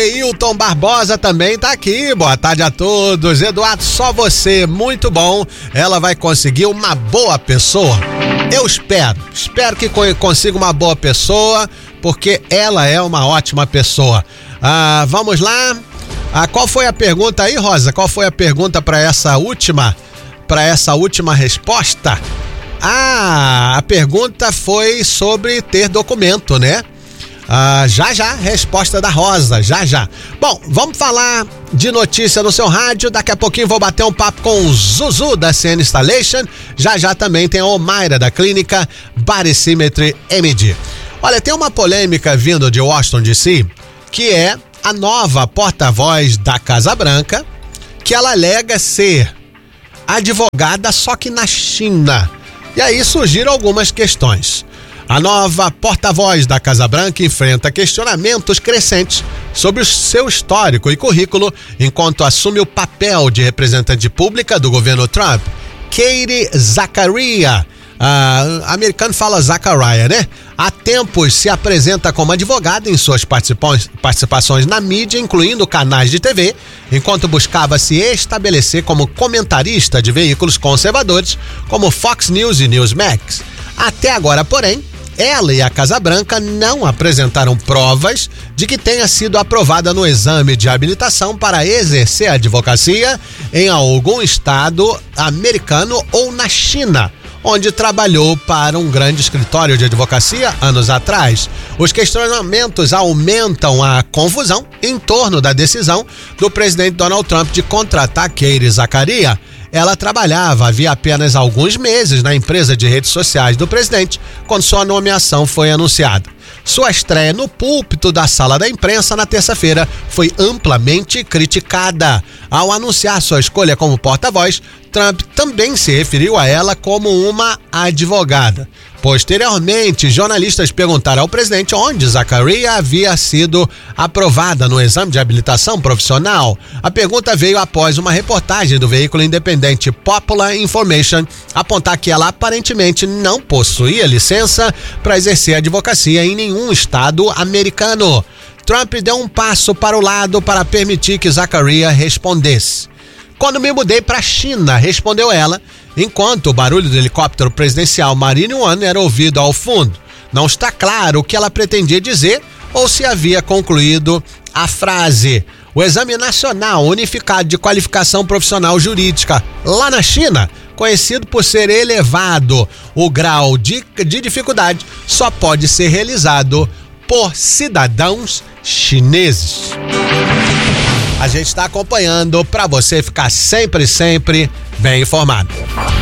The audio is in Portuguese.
Hilton Barbosa também tá aqui, boa tarde a todos. Eduardo, só você, muito bom. Ela vai conseguir uma boa pessoa? Eu espero que consiga uma boa pessoa, porque ela é uma ótima pessoa. Vamos lá. Qual foi a pergunta aí, Rosa? Qual foi a pergunta para essa última resposta? A pergunta foi sobre ter documento, né? Já, resposta da Rosa, já. Bom, vamos falar de notícia no seu rádio. Daqui a pouquinho vou bater um papo com o Zuzu da CN Installation. Já também tem a Omaira da clínica Body Symmetry MD. Olha, tem uma polêmica vindo de Washington DC, que é a nova porta-voz da Casa Branca, que ela alega ser advogada só que na China. E aí surgiram algumas questões. A nova porta-voz da Casa Branca enfrenta questionamentos crescentes sobre o seu histórico e currículo enquanto assume o papel de representante pública do governo Trump. Katie Zachariah, americano fala Zachariah, né? Há tempos se apresenta como advogada em suas participações na mídia, incluindo canais de TV, enquanto buscava se estabelecer como comentarista de veículos conservadores como Fox News e Newsmax. Até agora, porém, ela e a Casa Branca não apresentaram provas de que tenha sido aprovada no exame de habilitação para exercer a advocacia em algum estado americano ou na China, onde trabalhou para um grande escritório de advocacia anos atrás. Os questionamentos aumentam a confusão em torno da decisão do presidente Donald Trump de contratar Katie Zachariah. Ela trabalhava havia apenas alguns meses na empresa de redes sociais do presidente, quando sua nomeação foi anunciada. Sua estreia no púlpito da sala da imprensa na terça-feira foi amplamente criticada. Ao anunciar sua escolha como porta-voz, Trump também se referiu a ela como uma advogada. Posteriormente, jornalistas perguntaram ao presidente onde Zachariah havia sido aprovada no exame de habilitação profissional. A pergunta veio após uma reportagem do veículo independente Popular Information apontar que ela aparentemente não possuía licença para exercer advocacia em nenhum estado americano. Trump deu um passo para o lado para permitir que Zachariah respondesse. Quando me mudei para a China, respondeu ela, enquanto o barulho do helicóptero presidencial Marine One era ouvido ao fundo. Não está claro o que ela pretendia dizer ou se havia concluído a frase. O Exame Nacional Unificado de Qualificação Profissional Jurídica, lá na China, conhecido por ser elevado, o grau de dificuldade só pode ser realizado por cidadãos chineses. A gente está acompanhando para você ficar sempre bem informado.